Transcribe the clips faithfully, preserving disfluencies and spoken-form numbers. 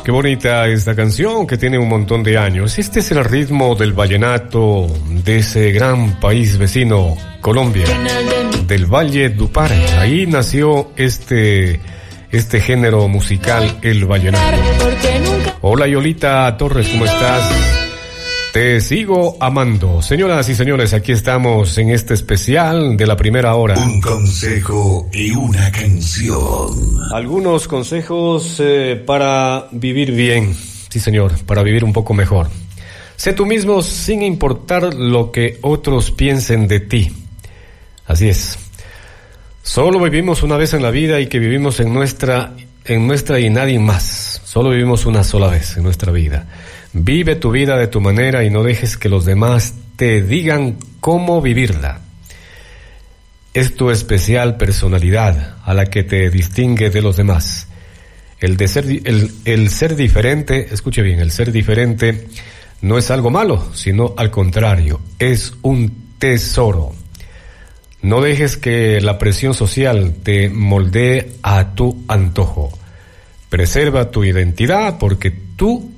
qué bonita esta canción que tiene un montón de años. Este es el ritmo del vallenato de ese gran país vecino, Colombia, del Valle Dupar. Ahí nació este, este género musical, el vallenato. Hola Yolita Torres, ¿cómo estás? Te sigo amando. Señoras y señores, aquí estamos en este especial de la primera hora. Un consejo y una canción. Algunos consejos eh, para vivir bien. Sí, señor, para vivir un poco mejor. Sé tú mismo sin importar lo que otros piensen de ti. Así es. Solo vivimos una vez en la vida y que vivimos en nuestra, en nuestra y nadie más. Solo vivimos una sola vez en nuestra vida. Vive tu vida de tu manera y no dejes que los demás te digan cómo vivirla. Es tu especial personalidad a la que te distingue de los demás. El de ser, el, el ser diferente, escuche bien, el ser diferente no es algo malo, sino al contrario, es un tesoro. No dejes que la presión social te moldee a tu antojo. Preserva tu identidad porque tú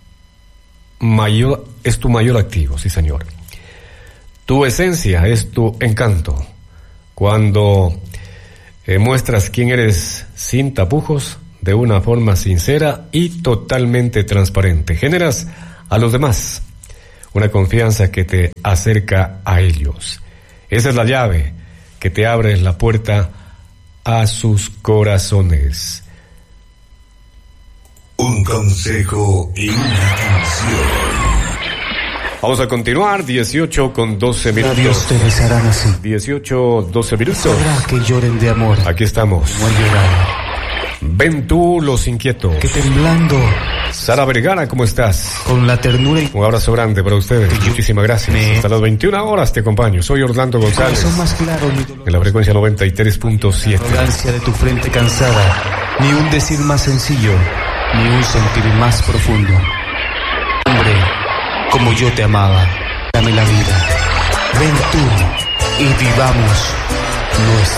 mayor es tu mayor activo, sí señor. Tu esencia es tu encanto. Cuando eh, muestras quién eres sin tapujos, de una forma sincera y totalmente transparente, generas a los demás una confianza que te acerca a ellos. Esa es la llave que te abre la puerta a sus corazones. Un consejo y una canción. Vamos a continuar, dieciocho con doce minutos. Dios te besarán así. dieciocho, doce minutos. Sabrá que lloren de amor. Aquí estamos. No he llorado. Ven tú, los inquietos. Que temblando. Sara Vergara, ¿cómo estás? Con la ternura y... Un abrazo grande para ustedes. Muchísimas gracias. Me... Hasta las veintiuna horas te acompaño. Soy Orlando González. Son más claros, ni en la frecuencia noventa y tres punto siete. La arrogancia de tu frente cansada. Ni un decir más sencillo. Ni un sentir más profundo. Hombre, como yo te amaba, dame la vida. Ven tú y vivamos nuestra